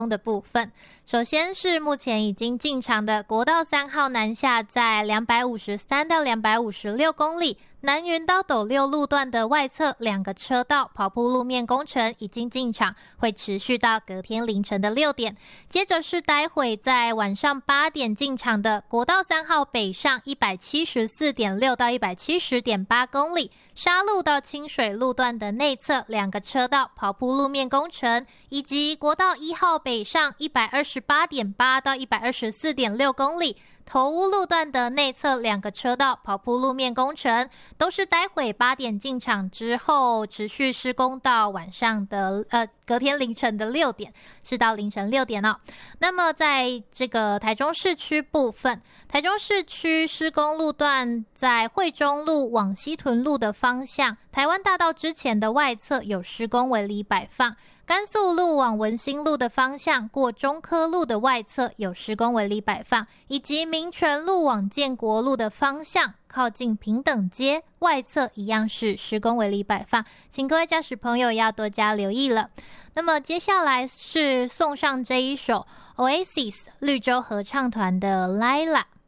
的部分，首先是目前已经进场的国道3号南下，在253到256公里，南云到斗六路段的外侧2个车道跑铺路面工程已经进场，会持续到隔天凌晨的6点。接着是待会在晚上8点进场的国道3号北上 174.6 到 170.8 公里，沙鹿到清水路段的内侧2个车道跑铺路面工程，以及国道1号北上 128.8 到 124.6 公里，头屋路段的内侧2个车道跑铺路面工程，都是待会8点进场之后持续施工到晚上的隔天凌晨的6点，是到凌晨6点哦。那么在这个台中市区部分，台中市区施工路段在惠中路往西屯路的方向，台湾大道之前的外侧有施工围篱摆放，甘肃路往文心路的方向过中科路的外侧有施工围篱摆放，以及民权路往建国路的方向靠近平等街外侧一样是施工围篱摆放，请各位驾驶朋友要多加留意了。那么接下来是送上这一首 Oasis 绿洲合唱团的 Laila。